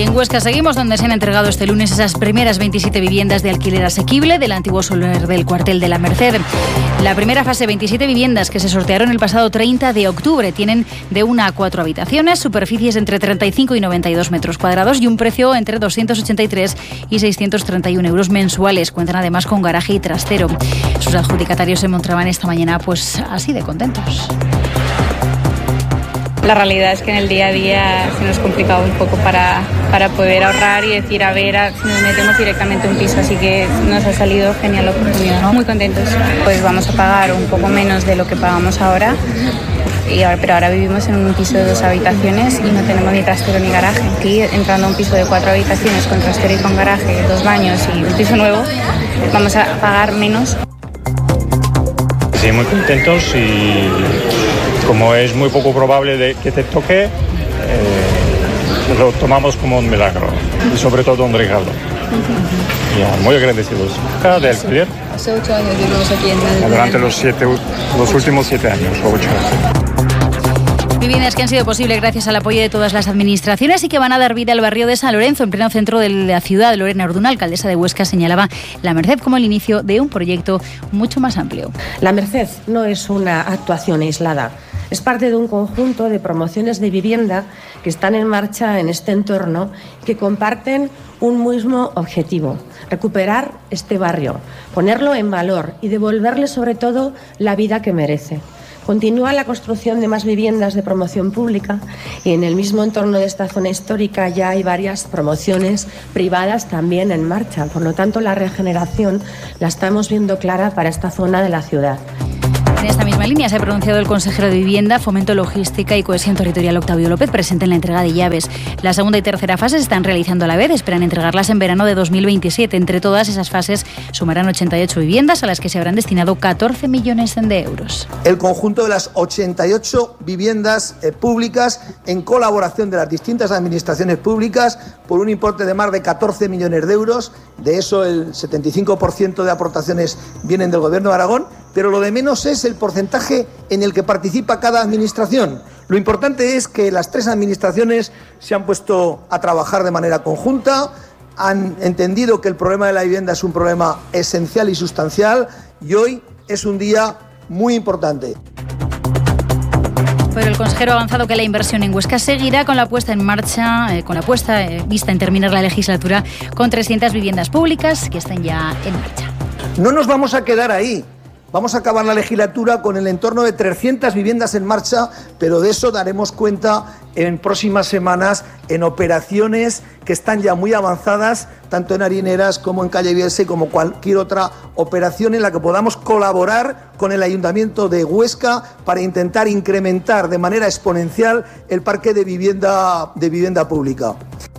en Huesca seguimos, donde se han entregado este lunes esas primeras 27 viviendas de alquiler asequible del antiguo solar del cuartel de la Merced. La primera fase, 27 viviendas que se sortearon el pasado 30 de octubre, tienen de 1 a 4 habitaciones, superficies entre 35 y 92 metros cuadrados y un precio entre 283 y 631 euros mensuales. Cuentan además con garaje y trastero. Sus adjudicatarios se mostraban esta mañana pues así de contentos. La realidad es que en el día a día se nos complicaba un poco para poder ahorrar y decir, a ver, si nos metemos directamente un piso, así que nos ha salido genial la oportunidad, ¿no? Muy contentos. Pues vamos a pagar un poco menos de lo que pagamos ahora, pero ahora vivimos en un piso de 2 habitaciones y no tenemos ni trastero ni garaje. Aquí, entrando a un piso de 4 habitaciones con trastero y con garaje, 2 baños y un piso nuevo, vamos a pagar menos. Sí, muy contentos y como es muy poco probable de que te toque, lo tomamos como un milagro y sobre todo un regalo. Ya, muy agradecidos. Cada de alquiler. Hace 8 años vivimos aquí en Madrid. Durante los últimos 7 años o 8 años. Viviendas que han sido posibles gracias al apoyo de todas las administraciones y que van a dar vida al barrio de San Lorenzo, en pleno centro de la ciudad. Lorena Orduna, alcaldesa de Huesca, señalaba la Merced como el inicio de un proyecto mucho más amplio. La Merced no es una actuación aislada. Es parte de un conjunto de promociones de vivienda que están en marcha en este entorno y que comparten un mismo objetivo: recuperar este barrio, ponerlo en valor y devolverle sobre todo la vida que merece. Continúa la construcción de más viviendas de promoción pública y en el mismo entorno de esta zona histórica ya hay varias promociones privadas también en marcha. Por lo tanto, la regeneración la estamos viendo clara para esta zona de la ciudad. En esta misma línea se ha pronunciado el consejero de Vivienda, Fomento, Logística y Cohesión Territorial, Octavio López, presente en la entrega de llaves. La segunda y tercera fase se están realizando a la vez, esperan entregarlas en verano de 2027. Entre todas esas fases sumarán 88 viviendas a las que se habrán destinado 14 millones de euros. El conjunto de las 88 viviendas públicas en colaboración de las distintas administraciones públicas por un importe de más de 14 millones de euros. De eso el 75% de aportaciones vienen del Gobierno de Aragón, pero lo de menos es el porcentaje en el que participa cada administración. Lo importante es que las 3 administraciones se han puesto a trabajar de manera conjunta, han entendido que el problema de la vivienda es un problema esencial y sustancial y hoy es un día muy importante. Pero el consejero ha avanzado que la inversión en Huesca seguirá con la puesta en marcha, vista en terminar la legislatura, con 300 viviendas públicas que están ya en marcha. No nos vamos a quedar ahí. Vamos a acabar la legislatura con el entorno de 300 viviendas en marcha, pero de eso daremos cuenta en próximas semanas en operaciones que están ya muy avanzadas, tanto en Harineras como en Calle Bielsa y como cualquier otra operación en la que podamos colaborar con el Ayuntamiento de Huesca para intentar incrementar de manera exponencial el parque de vivienda pública.